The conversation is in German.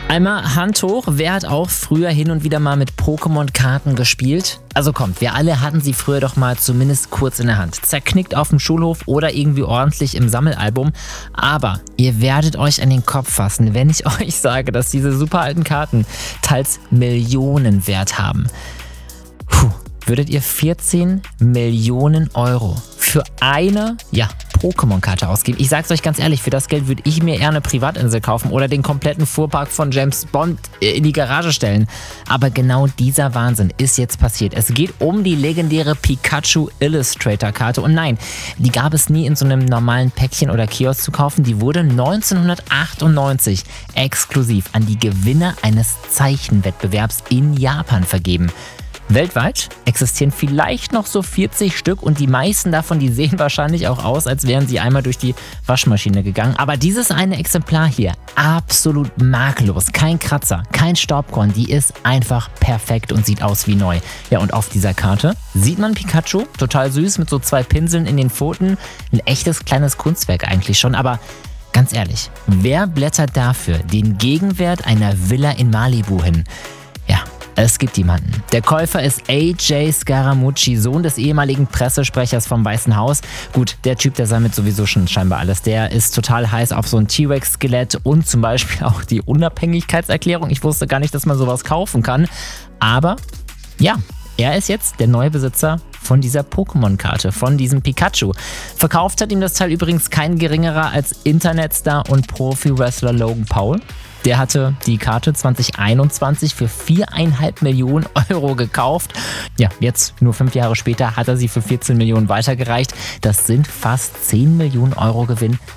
Einmal Hand hoch, wer hat auch früher hin und wieder mal mit Pokémon-Karten gespielt? Also kommt, wir alle hatten sie früher doch mal zumindest kurz in der Hand. Zerknickt auf dem Schulhof oder irgendwie ordentlich im Sammelalbum. Aber ihr werdet euch an den Kopf fassen, wenn ich euch sage, dass diese super alten Karten teils Millionen Wert haben. Würdet ihr 14 Millionen Euro für eine, Pokémon-Karte ausgeben? Ich sag's euch ganz ehrlich, für das Geld würde ich mir eher eine Privatinsel kaufen oder den kompletten Fuhrpark von James Bond in die Garage stellen. Aber genau dieser Wahnsinn ist jetzt passiert. Es geht um die legendäre Pikachu Illustrator-Karte. Und nein, die gab es nie in so einem normalen Päckchen oder Kiosk zu kaufen. Die wurde 1998 exklusiv an die Gewinner eines Zeichenwettbewerbs in Japan vergeben. Weltweit existieren vielleicht noch so 40 Stück und die meisten davon, die sehen wahrscheinlich auch aus, als wären sie einmal durch die Waschmaschine gegangen. Aber dieses eine Exemplar hier, absolut makellos, kein Kratzer, kein Staubkorn, die ist einfach perfekt und sieht aus wie neu. Ja, und auf dieser Karte sieht man Pikachu, total süß, mit so 2 Pinseln in den Pfoten. Ein echtes kleines Kunstwerk eigentlich schon, aber ganz ehrlich, wer blättert dafür den Gegenwert einer Villa in Malibu hin? Ja, es gibt jemanden. Der Käufer ist AJ Scaramucci, Sohn des ehemaligen Pressesprechers vom Weißen Haus. Gut, der Typ, der sammelt sowieso schon scheinbar alles. Der ist total heiß auf so ein T-Rex-Skelett und zum Beispiel auch die Unabhängigkeitserklärung. Ich wusste gar nicht, dass man sowas kaufen kann. Aber ja, er ist jetzt der neue Besitzer von dieser Pokémon-Karte, von diesem Pikachu. Verkauft hat ihm das Teil übrigens kein geringerer als Internetstar und Profi-Wrestler Logan Paul. Der hatte die Karte 2021 für 4,5 Millionen Euro gekauft. Ja, jetzt, nur 5 Jahre später, hat er sie für 14 Millionen weitergereicht. Das sind fast 10 Millionen Euro Gewinn